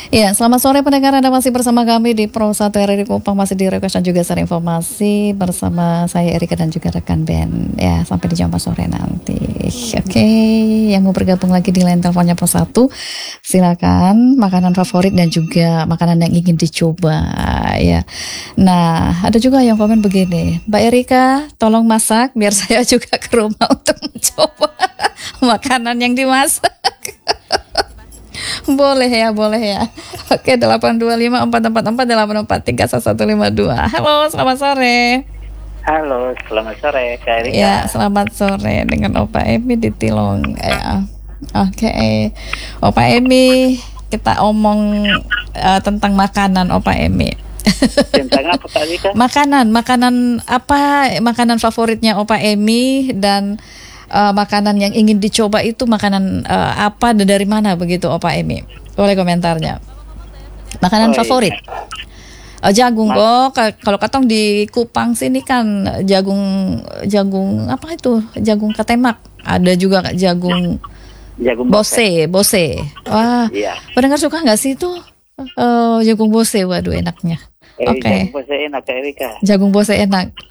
Ya, selamat sore pendengar, Anda masih bersama kami di Pro 1 RRI Kupang, masih di request dan juga share informasi bersama saya Erika dan juga rekan Ben. Ya, sampai di jam 4 sore nanti. Oke, yang mau bergabung lagi di line teleponnya Pro 1, silakan makanan favorit dan juga makanan yang ingin dicoba ya. Nah, ada juga yang komen begini, Mbak Erika, tolong masak biar saya juga ke rumah untuk mencoba makanan yang dimasak. Boleh ya, boleh ya. Oke, 82544484152. Halo, selamat sore. Halo, selamat sore Kak Erika. Ya, selamat sore dengan Opa Emi di Tilong ya. Oke, Opa Emi, kita omong tentang makanan Opa Emi. Tentang apa Kak Erika? Makanan apa? Makanan favoritnya Opa Emi dan makanan yang ingin dicoba itu makanan apa dan dari mana begitu Opa Emi? Boleh komentarnya. Makanan favorit. Jagung kok. Kalau katong di Kupang sini kan jagung apa itu? Jagung katemak. Ada juga jagung bose. Wah, Iya. pendengar suka nggak sih itu jagung bose? Waduh, enaknya. Oke. Jagung bose enak Kak Erika. Jagung bose enak.